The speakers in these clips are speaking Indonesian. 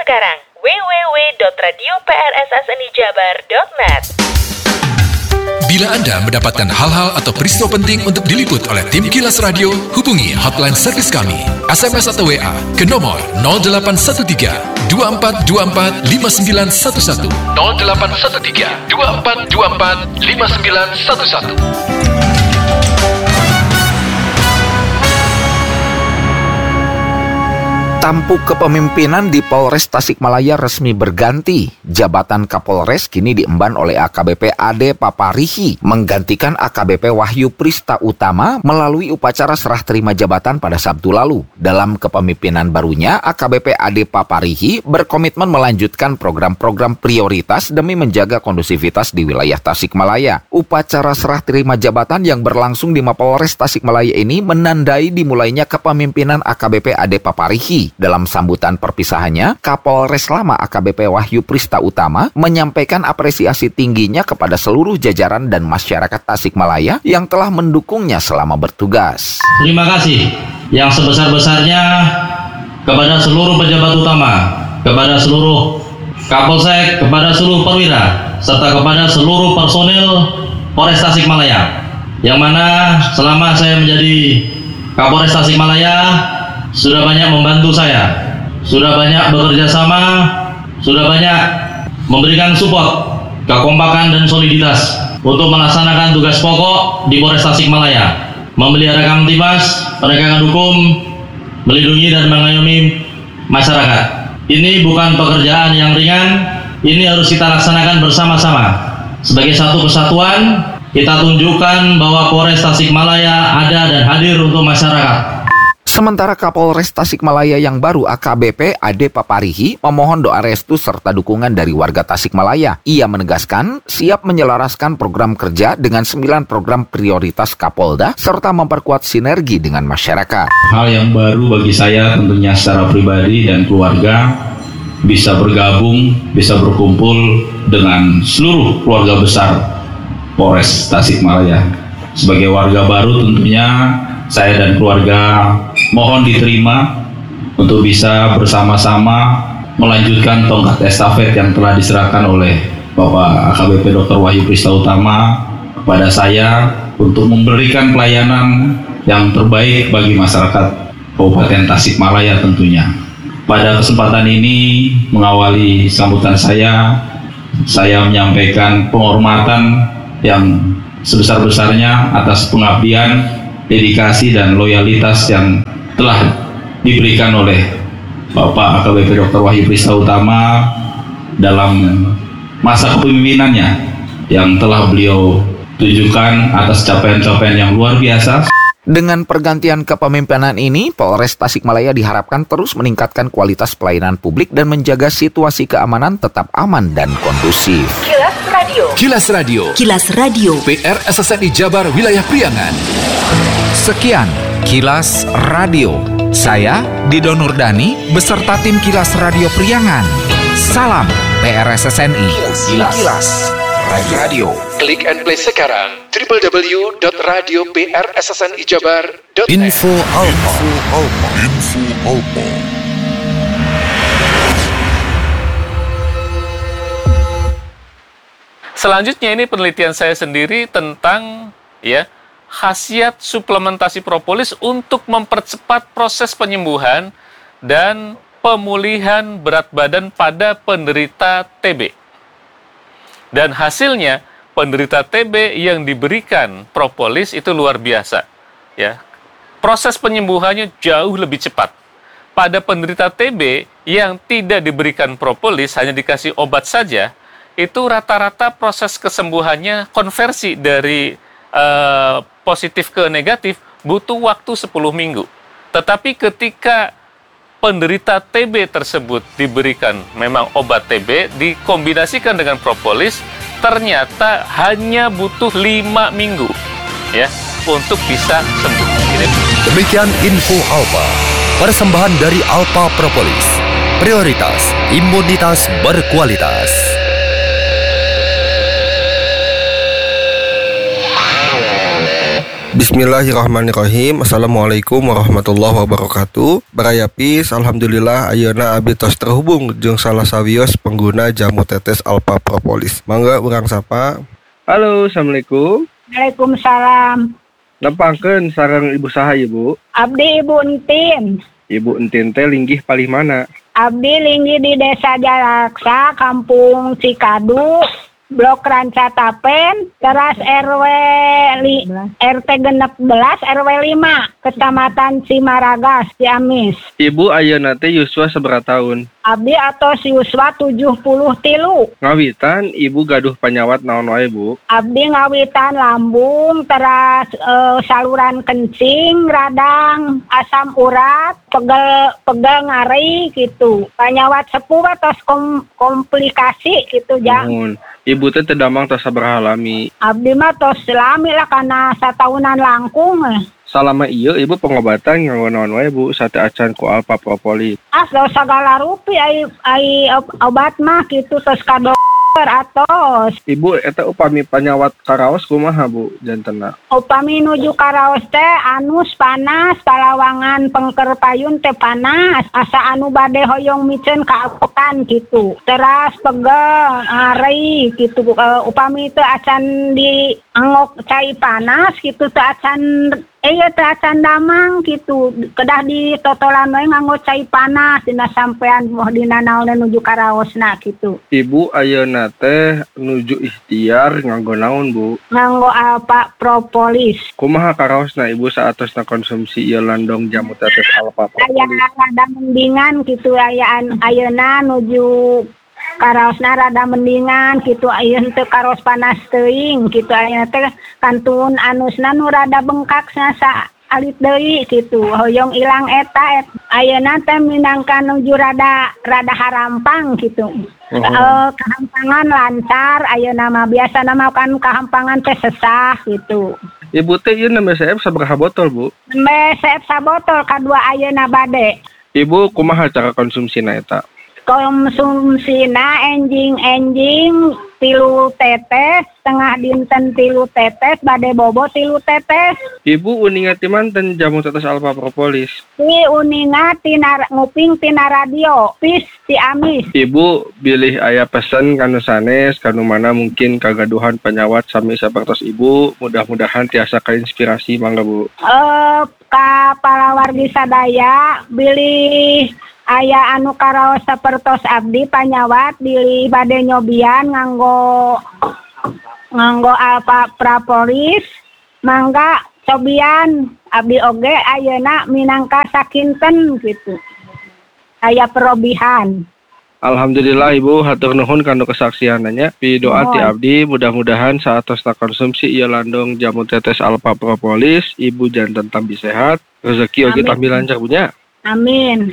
sekarang. www.radioprssnijabar.net. Bila Anda mendapatkan hal-hal atau peristiwa penting untuk diliput oleh tim Kilas Radio, hubungi hotline servis kami, SMS atau WA ke nomor 0813 2424 5911 0813 2424 5911. Tampuk kepemimpinan di Polres Tasikmalaya resmi berganti. Jabatan Kapolres kini diemban oleh AKBP Ade Paparihi, menggantikan AKBP Wahyu Prista Utama melalui upacara serah terima jabatan pada Sabtu lalu. Dalam kepemimpinan barunya, AKBP Ade Paparihi berkomitmen melanjutkan program-program prioritas demi menjaga kondusivitas di wilayah Tasikmalaya. Upacara serah terima jabatan yang berlangsung di Mapolres Tasikmalaya ini menandai dimulainya kepemimpinan AKBP Ade Paparihi. Dalam sambutan perpisahannya, Kapolres lama AKBP Wahyu Prista Utama menyampaikan apresiasi tingginya kepada seluruh jajaran dan masyarakat Tasikmalaya yang telah mendukungnya selama bertugas. Terima kasih yang sebesar-besarnya kepada seluruh pejabat utama, kepada seluruh Kapolsek, kepada seluruh perwira, serta kepada seluruh personil Polres Tasikmalaya, yang mana selama saya menjadi Kapolres Tasikmalaya sudah banyak membantu saya, sudah banyak bekerja sama, sudah banyak memberikan support, kekompakan dan soliditas untuk melaksanakan tugas pokok di Polres Tasikmalaya, memelihara Kamtimas, penegakan hukum, melindungi dan mengayomi masyarakat. Ini bukan pekerjaan yang ringan, ini harus kita laksanakan bersama-sama. Sebagai satu kesatuan, kita tunjukkan bahwa Polres Tasikmalaya ada dan hadir untuk masyarakat. Sementara Kapolres Tasikmalaya yang baru AKBP Ade Paparihi memohon doa restu serta dukungan dari warga Tasikmalaya. Ia menegaskan siap menyelaraskan program kerja dengan 9 program prioritas Kapolda serta memperkuat sinergi dengan masyarakat. Hal yang baru bagi saya tentunya secara pribadi dan keluarga bisa bergabung, bisa berkumpul dengan seluruh keluarga besar Polres Tasikmalaya. Sebagai warga baru tentunya saya dan keluarga mohon diterima untuk bisa bersama-sama melanjutkan tongkat estafet yang telah diserahkan oleh Bapak AKBP Dr. Wahyu Prista Utama kepada saya untuk memberikan pelayanan yang terbaik bagi masyarakat Kabupaten Tasikmalaya tentunya. Pada kesempatan ini mengawali sambutan saya menyampaikan penghormatan yang sebesar-besarnya atas pengabdian, dedikasi dan loyalitas yang telah diberikan oleh Bapak AKBP Dr. Wahyu Prista Utama dalam masa kepemimpinannya yang telah beliau tunjukkan atas capaian-capaian yang luar biasa. Dengan pergantian kepemimpinan ini, Polres Tasikmalaya diharapkan terus meningkatkan kualitas pelayanan publik dan menjaga situasi keamanan tetap aman dan kondusif. Kilas Radio. Kilas Radio. Kilas Radio. PR SSNI Jabar Wilayah Priangan. Sekian Kilas Radio. Saya Dido Nurdani beserta tim Kilas Radio Priangan. Salam PRSSNI. Kilas Radio. Klik and play sekarang www.radioprssnijabar.net. Info Alpa. Selanjutnya ini penelitian saya sendiri tentang khasiat suplementasi propolis untuk mempercepat proses penyembuhan dan pemulihan berat badan pada penderita TB. Dan hasilnya penderita TB yang diberikan propolis itu luar biasa, ya. Proses penyembuhannya jauh lebih cepat. Pada penderita TB yang tidak diberikan propolis, hanya dikasih obat saja, itu rata-rata proses kesembuhannya konversi dari positif ke negatif butuh waktu 10 minggu. Tetapi ketika penderita TB tersebut diberikan memang obat TB dikombinasikan dengan propolis, ternyata hanya butuh 5 minggu ya untuk bisa sembuh. Demikian info Alpa, persembahan dari Alpa Propolis, prioritas imunitas berkualitas. Bismillahirrahmanirrahim. Assalamualaikum warahmatullahi wabarakatuh. Barayapis, alhamdulillah ayeuna abdi tos terhubung jeung salah sawios pengguna jamu tetes Alpha Propolis. Mangga urang sapa. Halo, assalamualaikum. Waalaikumsalam. Nepangkeun sareng ibu saha ibu? Abdi Ibu Entin. Ibu Entin teh linggih palih mana? Abdi linggih di Desa Jalaksa, Kampung Cikadu, Blok Ranca Tapen, teras RT 16 RW 5, Kecamatan Cimaragas, Ciamis. Ibu ayeuna teh yuswa sabaraha tahun? Abdi atos yuswa 73. Ngawitan ibu gaduh panyawat naon wae bu? Abdi ngawitan lambung, teras saluran kencing, radang, asam urat, pegel ngari gitu. Panyawat sepuh atos komplikasi gitu jang. Ibu teh tedamang tos sabaraha lami? Abdi mah tos lami lah kana satahunan langkung. Salama ieu ibu pengobatan nganggo naon wae bu sate acan ku Alpha Propolis? Segala rupi ai obat mah kitu tos ka dokter atos. Ibu eta upami panyawat karaos kumaha bu jantenna? Upami nuju karaos teh anus panas, palawangan pengker payun teh panas, asa anu bade hoyong miceun ka apokan gitu. Teras pegel, ngari gitu. Upami teh acan di angok cai panas gitu teh acan teh acan damang gitu. Kedah di totolan we nganggo cai panas dina sampean moh dina naon nuju karaosna gitu. Ibu ayeuna teh nuju ikhtiar nganggo naon bu? Nganggo Alpha Propolis. Kumaha karaosna ibu saatosna konsumsi ieu landong jamu tetes Alpha Propolis? Aya rada mendingan gitu ayeuna nuju karaosna rada mendingan gitu. Ayeuna teh karos panas teuing gitu. Ayeuna teh kantun anusna nu rada bengkak sa alit deui gitu. Hoyong ilang eta ayeuna teh minangka nuju rada harampang gitu. Kehampangan lancar ayeuna mah biasana mah kan kehampangan teh sesah gitu. Ibu teh ieu nembe CF sabaraha botol bu? Nembe CF sabotol kadua ayeuna bade. Ibu kumaha cara konsumsina eta? Konsumsina enjing 3 tetes, setengah dinten 3 tetes, bade bobo 3 tetes. Ibu uninga ti manten jamu tetes Alpha Propolis? Ti uninga nguping tina radio, pis ti Amis. Ibu bilih aya pesen kanu sanes, kanu mana mungkin kagaduhan penyawat sami sapertos ibu, mudah-mudahan tiasa kainspirasi mangga bu. Ka palawargi sadaya bilih aya anu karaos sapertos abdi panyawat bilih bade nyobian nganggo Alpha Propolis, mangga cobian abdi oge ayeuna minangka sakinten gitu. Aya perobihan. Alhamdulillah ibu hatur nuhun kanu kesaksiananya. Pidoa ti abdi mudah-mudahan saatosna konsumsi ieu landong jamu tetes Alpha Propolis ibu janten tambi sehat, rezeki oge tambi lancar punya. Amin.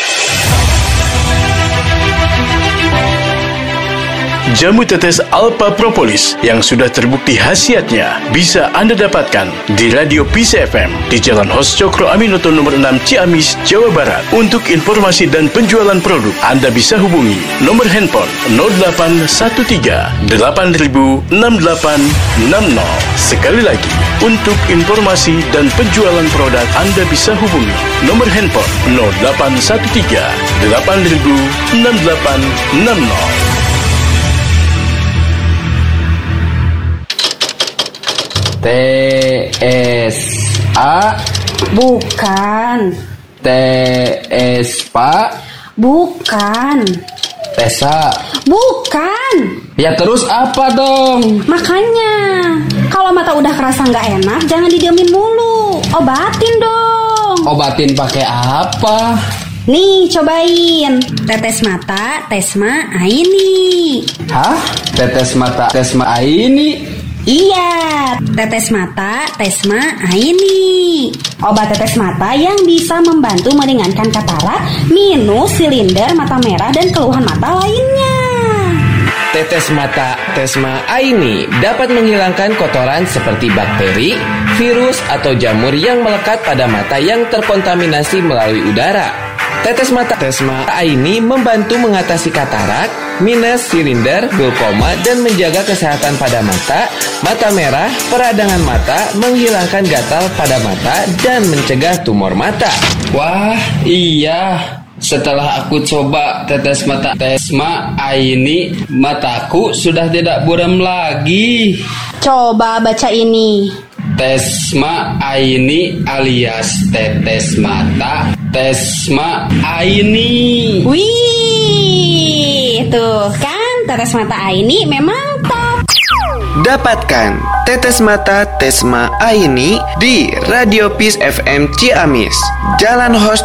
Jamu tetes Alpha Propolis yang sudah terbukti khasiatnya bisa Anda dapatkan di Radio Peace FM di Jalan Hos Cokro Aminoto nomor 6 Ciamis, Jawa Barat. Untuk informasi dan penjualan produk, Anda bisa hubungi nomor handphone 0813 8000 6860. Sekali lagi, untuk informasi dan penjualan produk, Anda bisa hubungi nomor handphone 0813 8000 6860. TSA Bukan. TSPA Bukan. Tesa Bukan. Ya terus apa dong? Makanya kalau mata udah kerasa nggak enak jangan didiemin mulu, obatin dong. Obatin pakai apa? Nih cobain tetes mata Tesma Aini. Hah? Tetes mata Tesma Aini? Iya, tetes mata Tesma Aini. Obat tetes mata yang bisa membantu meringankan katarak, minus, silinder, mata merah, dan keluhan mata lainnya. Tetes mata Tesma Aini dapat menghilangkan kotoran seperti bakteri, virus, atau jamur yang melekat pada mata yang terkontaminasi melalui udara. Tetes mata Tesma Aini membantu mengatasi katarak, minus, silinder, glaukoma, dan menjaga kesehatan pada mata, mata merah, peradangan mata, menghilangkan gatal pada mata, dan mencegah tumor mata. Wah, iya. Setelah aku coba tetes mata Tesma Aini, mataku sudah tidak buram lagi. Coba baca ini. Tesma Aini alias tetes mata Tesma Aini. Wih, tuh kan tetes mata Aini memang top. Dapatkan tetes mata Tesma Aini di Radio Peace FM Ciamis, Jalan Host